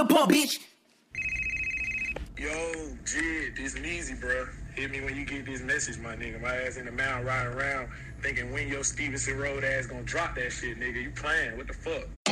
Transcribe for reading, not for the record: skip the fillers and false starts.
the pump, bitch. Yo, Jid, this Neezy, bro. Hit me when you get this message, my nigga. My ass in the mountain riding around thinking when your Stevenson Road ass gonna drop that shit, nigga. You playing? What the fuck?